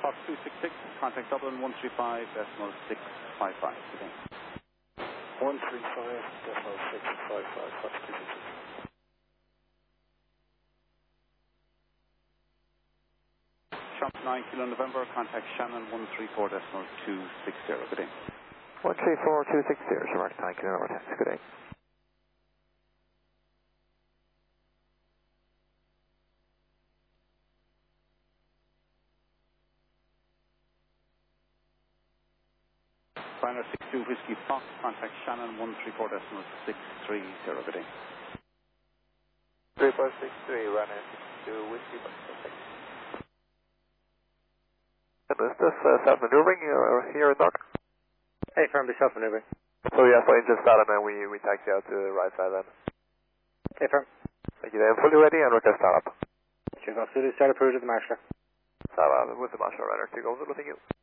Fox 266, contact Dublin 135.655. Good day. 135.655, Fox 266. Shop 9 Kilo November, contact Shannon 134.260. Good day. 134.260, Mark 9 Kilo November, taxi. Good day. Final 62 Whiskey Fox, contact Shannon 134.630. Good day. 3563, running 62 Whiskey Fox. And is this self-maneuvering here in dock? Hey, firm, be self-maneuvering. So yeah, so engine start and then we taxi out to the right side then. Okay, firm. Thank you then. Fully ready and request start up. Check off, start approved at the marshal. Start with the marshal runner. 2 goes, thank you.